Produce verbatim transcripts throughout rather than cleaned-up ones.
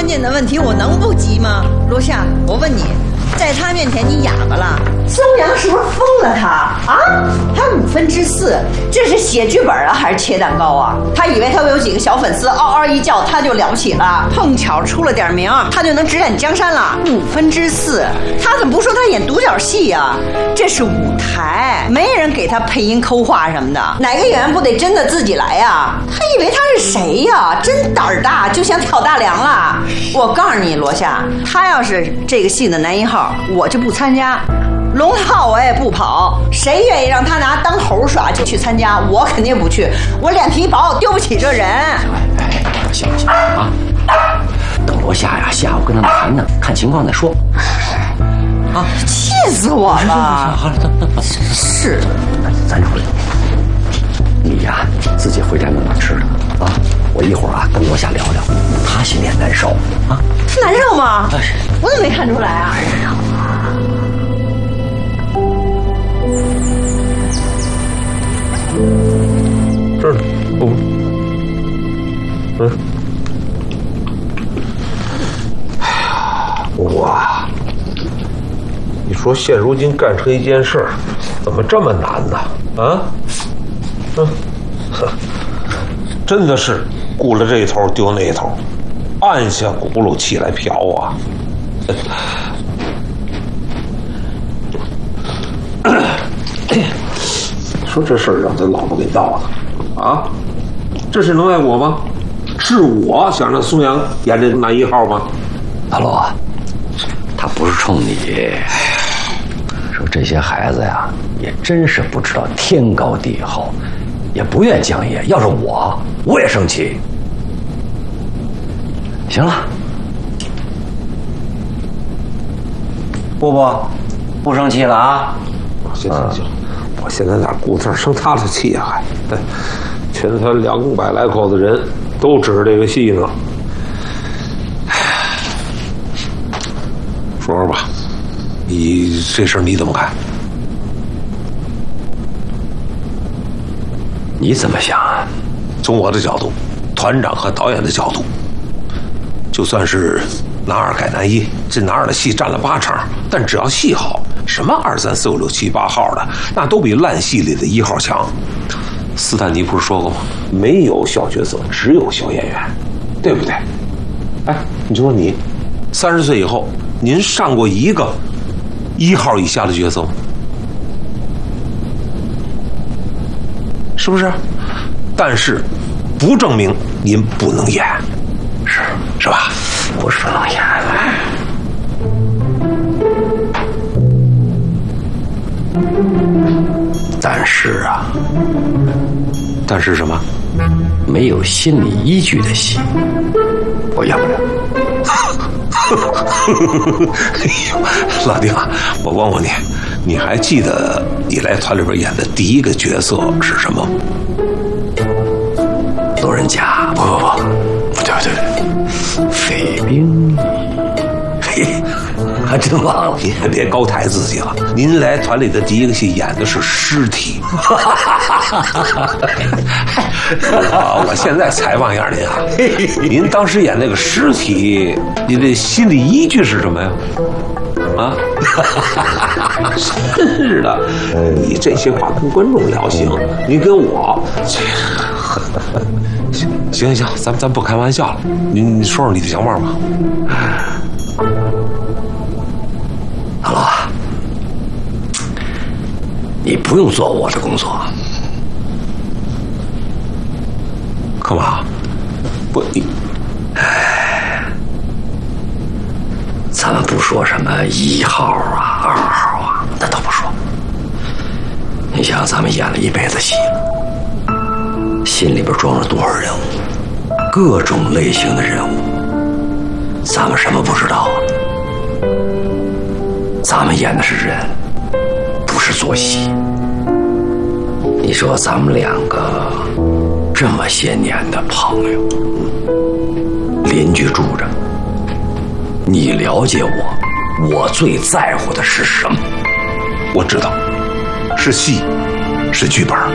关键的问题，我能不急吗？罗夏，我问你，在他面前你哑巴了？ 松阳是不是疯了他？啊，还五分之四，这是写剧本啊，还是切蛋糕啊？他以为他有几个小粉丝嗷嗷一叫，他就了不起了。碰巧出了点名，他就能指点江山了。五分之四，他怎么不说他演独角戏呀？这是舞台，没人给他配音抠话什么的，哪个演员不得真的自己来呀？他以为他是谁呀？真胆儿大，就想挑大梁了。我告诉你，罗夏，他要是这个戏的男一号，我就不参加。龙套我也不跑，谁愿意让他拿当猴耍就去参加，我肯定不去。我脸皮薄，丢不起这人。 哎哎，行了行了啊，等罗夏呀，下午跟他们谈谈，看情况再说。啊， 气死我了！ 好了，等等等， 是的， 咱说，你呀自己回家弄点吃的啊，我一会儿啊跟罗夏聊聊，他心里也难受啊。 难受吗？我怎么没看出来啊？哎呀！ 这儿呢，哦，嗯，哎呀，哇！你说现如今干成一件事儿，怎么这么难呢？啊，嗯，呵，真的是顾了这一头丢那一头，按下轱辘气来瓢啊！说这事儿让咱老婆给闹的啊，这是能赖我吗？是我想让松阳演这男一号吗？ 大罗，他不是冲你，说这些孩子呀，也真是不知道天高地厚，也不愿讲业。要是我，我也生气。行了，不不，不生气了啊！ 行行行。我现在哪顾得生他的气啊？还，全团两百来口子人都指着这个戏呢。说说吧，你这事儿你怎么看？ 你怎么想啊？ 从我的角度，团长和导演的角度，就算是男二改男一，这男二的戏占了八成，但只要戏好。什么二三四五六七八号的，那都比烂戏里的一号强。斯坦尼不是说过吗？没有小角色，只有小演员，对不对？哎，你就说你三十岁以后，您上过一个一号以下的角色吗？是不是？但是不证明您不能演，是是吧？ 不是不能演。但是啊， 但是什么？ 没有心理依据的戏，我演不了。 哎呦，老丁啊，我问问你，你还记得你来团里边演的第一个角色是什么？ 路人甲？不不不，不对不对，匪兵。嘿。还真忘了， 您别高抬自己了。您来团里的第一个戏演的是尸体。我我现在采访一下您啊，您当时演那个尸体，你的心理依据是什么呀？啊？真是的，你这些话跟观众聊行，你跟我，行行行，咱咱不开玩笑了。你你说说你的想法吧。 大罗，你不用做我的工作。 干嘛？不，你， 哎，咱们不说什么一号啊、二号啊，那倒不说。你想，咱们演了一辈子戏，心里边装了多少人物，各种类型的人物，咱们什么不知道啊？咱们演的是人，不是做戏。你说咱们两个这么些年的朋友，邻居住着，你了解我，我最在乎的是什么？ 我知道，是戏，是剧本。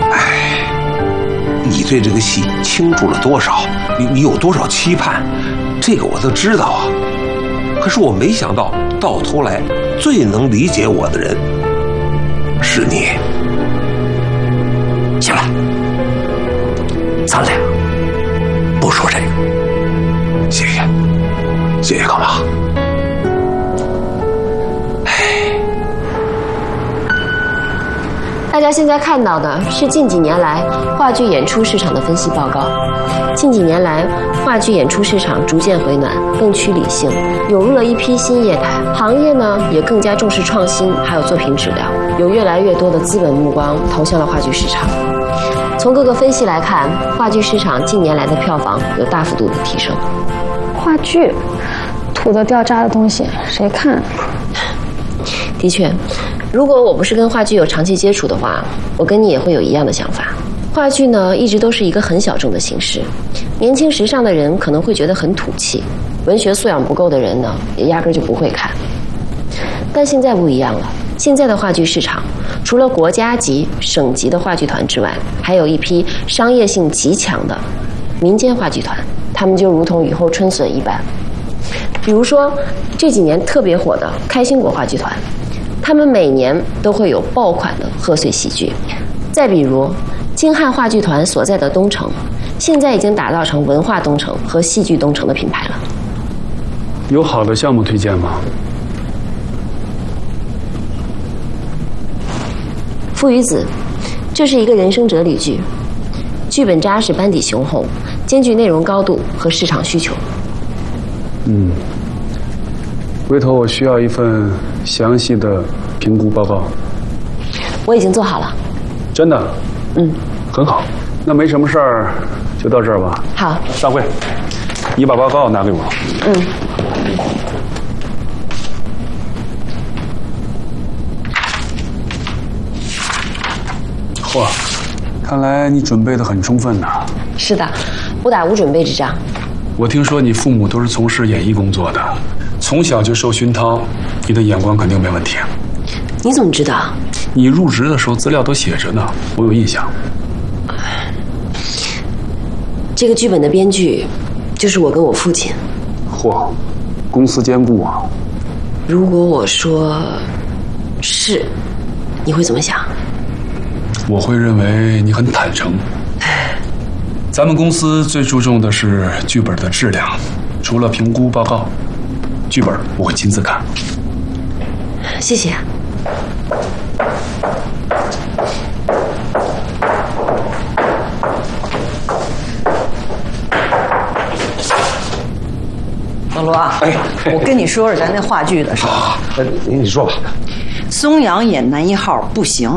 哎，你对这个戏倾注了多少？你你有多少期盼？ 这个我都知道啊，可是我没想到，到头来最能理解我的人是你。 行了，咱俩不说这个。 谢谢，谢谢干妈。 大家现在看到的是近几年来话剧演出市场的分析报告。近几年来，话剧演出市场逐渐回暖，更趋理性，涌入了一批新业态，行业呢也更加重视创新，还有作品质量，有越来越多的资本目光投向了话剧市场。从各个分析来看，话剧市场近年来的票房有大幅度的提升。 话剧，土的掉渣的东西，谁看？ 的确，如果我不是跟话剧有长期接触的话，我跟你也会有一样的想法。话剧呢，一直都是一个很小众的形式，年轻时尚的人可能会觉得很土气，文学素养不够的人呢，也压根就不会看。但现在不一样了，现在的话剧市场，除了国家级、省级的话剧团之外，还有一批商业性极强的民间话剧团，他们就如同雨后春笋一般。比如说这几年特别火的开心果话剧团，他们每年都会有爆款的贺岁喜剧。再比如京汉话剧团所在的东城，现在已经打造成文化东城和戏剧东城的品牌了。 有好的项目推荐吗？ 父与子，这是一个人生哲理剧，剧本扎实，班底雄厚，兼具内容高度和市场需求。 嗯，回头我需要一份详细的评估报告。 我已经做好了。 真的？ 嗯， 很好。那没什么事儿，就到这儿吧。 好。 大慧，你把报告拿给我。 嗯。 嚯，看来你准备得很充分呢。 是的，不打无准备之仗。 我听说你父母都是从事演艺工作的，从小就受熏陶，你的眼光肯定没问题。 你怎么知道？ 你入职的时候资料都写着呢，我有印象。 这个剧本的编剧就是我跟我父亲。 嚯，公私兼顾啊！ 如果我说是，你会怎么想？ 我会认为你很坦诚。咱们公司最注重的是剧本的质量，除了评估报告，剧本我会亲自看。 谢谢。 老罗啊， 哎， 我跟你说说咱那话剧的事儿。 啊，你你说吧。 松阳演男一号不行。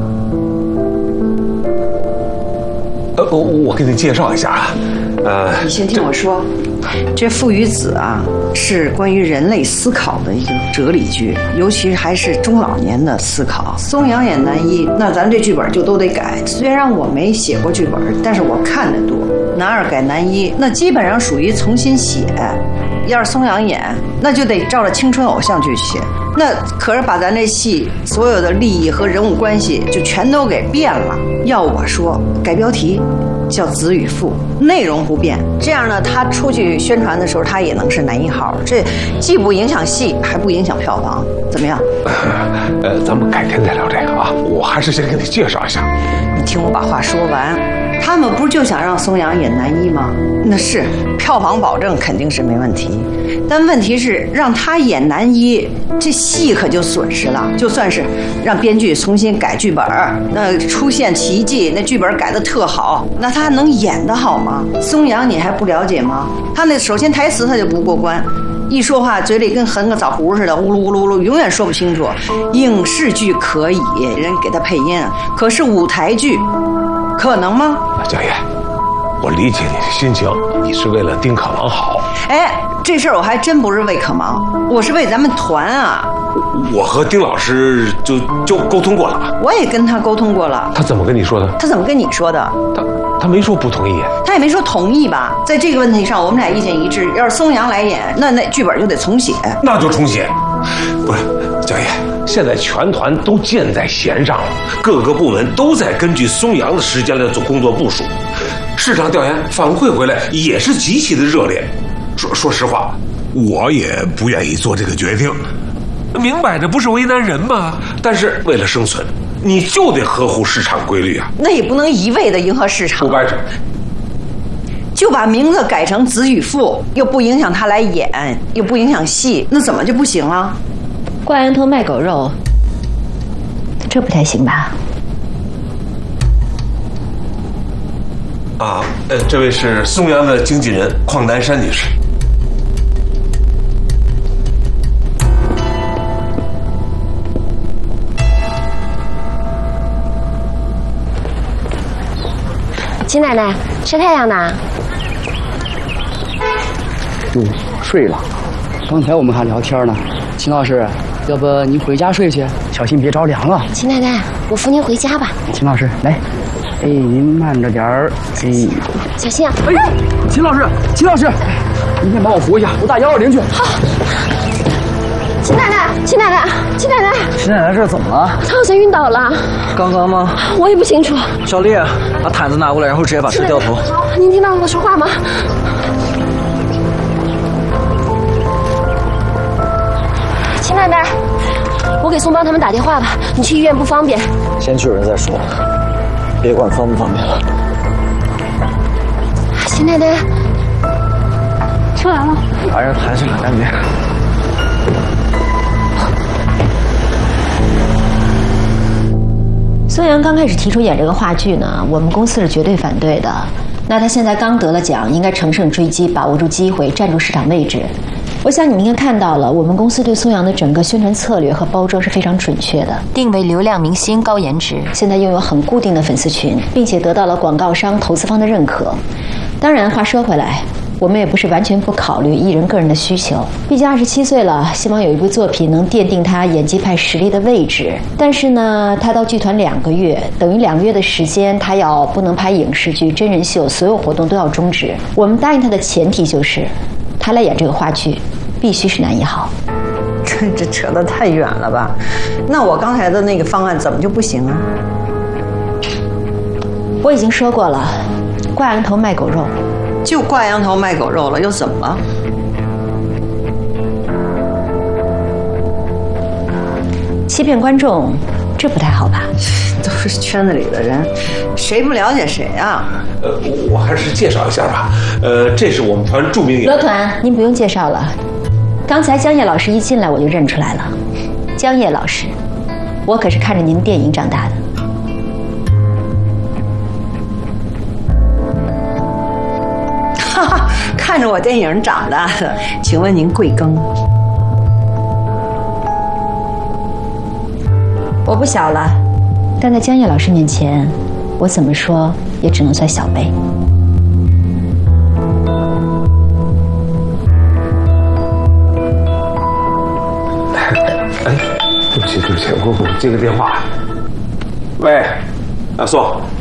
呃，我我给你介绍一下啊，呃， 你先听我说，这父与子啊，是关于人类思考的一个哲理剧，尤其还是中老年的思考。松阳演男一，那咱这剧本就都得改。虽然我没写过剧本，但是我看得多。男二改男一，那基本上属于重新写。要是松阳演，那就得照着青春偶像剧写。那可是把咱这戏所有的利益和人物关系就全都给变了。要我说，改标题叫子与父，内容不变，这样呢，他出去宣传的时候，他也能是男一号。这既不影响戏，还不影响票房，怎么样？ 呃，咱们改天再聊这个啊，我还是先给你介绍一下。 你听我把话说完。他们不是就想让松阳演男一吗？那是票房保证肯定是没问题，但问题是让他演男一，这戏可就损失了。就算是让编剧重新改剧本，那出现奇迹，那剧本改得特好，那他能演得好吗？松阳你还不了解吗？他那首先台词他就不过关，一说话嘴里跟含个枣核似的，呜噜呜噜呜噜，永远说不清楚。影视剧可以，人给他配音，可是舞台剧可能吗？ 江爷，我理解你的心情，你是为了丁可郎好。 哎，这事儿我还真不是为可忙，我是为咱们团啊。 我和丁老师就就沟通过了， 我也跟他沟通过了。 他怎么跟你说的？ 他怎么跟你说的？ 他他没说不同意， 他也没说同意吧？在这个问题上，我们俩意见一致。要是松阳来演，那那剧本就得重写。 那就重写。不是，江爷，现在全团都箭在弦上了，各个部门都在根据松阳的时间来做工作部署。市场调研反馈回来也是极其的热烈。 说说实话，我也不愿意做这个决定。明摆着不是为难人吗？但是为了生存，你就得合乎市场规律啊。 那也不能一味的迎合市场。 不摆着， 就把名字改成子与父，又不影响他来演，又不影响戏，那怎么就不行了？ 挂羊头卖狗肉，这不太行吧？ 啊，呃，这位是松阳的经纪人邝南山女士。 秦奶奶晒太阳呢。 哟，睡了。刚才我们还聊天呢。秦老师，要不您回家睡去，小心别着凉了。 秦奶奶，我扶您回家吧。 秦老师，来，哎，您慢着点儿，哎， 小心啊！ 哎，秦老师，秦老师，您先把我扶一下，我打幺二零去。 好。秦奶奶，秦奶奶，秦奶奶， 秦奶奶这怎么了？ 她好像晕倒了。 刚刚吗？ 我也不清楚。 小丽，把毯子拿过来，然后直接把车掉头。 您听到我说话吗？秦奶奶，我给宋邦他们打电话吧。你去医院不方便， 先去人再说，别管方不方便了。 秦奶奶， 车来了， 把人抬上来，赶紧。 孙杨刚开始提出演这个话剧呢，我们公司是绝对反对的。那他现在刚得了奖，应该乘胜追击，把握住机会，占住市场位置。我想你们应该看到了，我们公司对宋阳的整个宣传策略和包装是非常准确的，定位流量明星、高颜值，现在拥有很固定的粉丝群，并且得到了广告商、投资方的认可。当然，话说回来，我们也不是完全不考虑艺人个人的需求，毕竟二十七岁了，希望有一部作品能奠定他演技派实力的位置。但是呢，他到剧团两个月，等于两个月的时间，他要不能拍影视剧、真人秀，所有活动都要终止。我们答应他的前提就是，他来演这个话剧，必须是男一号。 这这扯得太远了吧？那我刚才的那个方案怎么就不行啊？ 我已经说过了，挂羊头卖狗肉。 就挂羊头卖狗肉了，又怎么了？ 欺骗观众，这不太好吧？ 都是圈子里的人，谁不了解谁啊？ 呃，我还是介绍一下吧。呃，这是我们团著名演员罗团，您不用介绍了。刚才江烨老师一进来我就认出来了，江烨老师，我可是看着您电影长大的。 哈哈，看着我电影长大的，请问您贵庚？ 我不小了，但在江烨老师面前，我怎么说也只能算小辈。 哎，对不起对不起，我我接个电话。喂，阿宋。